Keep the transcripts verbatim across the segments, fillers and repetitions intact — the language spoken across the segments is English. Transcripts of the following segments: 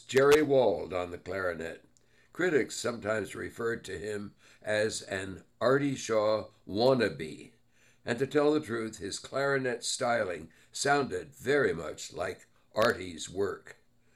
Jerry Wald on the clarinet. Critics sometimes referred to him as an Artie Shaw wannabe, and to tell the truth, his clarinet styling sounded very much like Artie's work.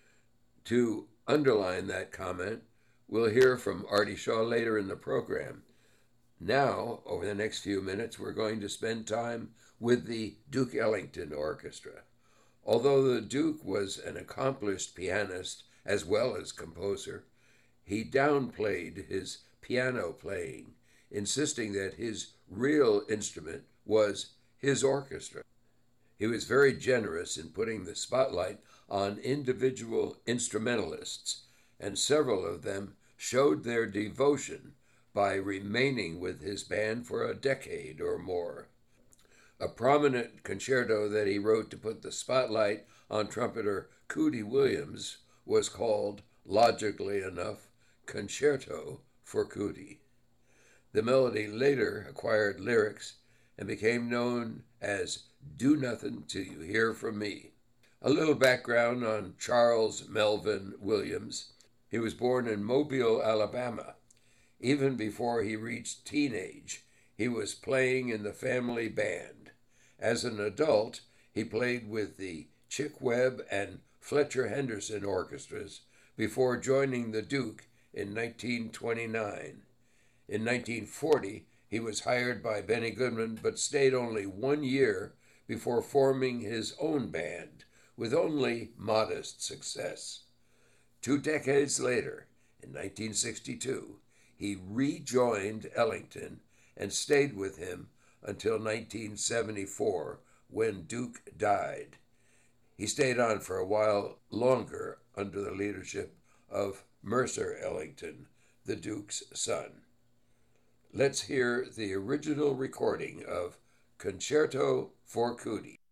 To underline that comment, we'll hear from Artie Shaw later in the program. Now, over the next few minutes, we're going to spend time with the Duke Ellington Orchestra. Although the Duke was an accomplished pianist as well as composer, he downplayed his piano playing, insisting that his real instrument was his orchestra. He was very generous in putting the spotlight on individual instrumentalists, and several of them showed their devotion by remaining with his band for a decade or more. A prominent concerto that he wrote to put the spotlight on trumpeter Cootie Williams was called, logically enough, Concerto for Cootie. The melody later acquired lyrics and became known as Do Nothing Till You Hear From Me. A little background on Charles Melvin Williams. He was born in Mobile, Alabama. Even before he reached teenage, he was playing in the family band. As an adult, he played with the Chick Webb and Fletcher Henderson orchestras before joining the Duke in nineteen twenty-nine. In nineteen forty, he was hired by Benny Goodman, but stayed only one year before forming his own band, with only modest success. Two decades later, in nineteen sixty-two, he rejoined Ellington and stayed with him until nineteen seventy-four, when Duke died. He stayed on for a while longer under the leadership of Mercer Ellington, the Duke's son. Let's hear the original recording of Concerto for Cootie.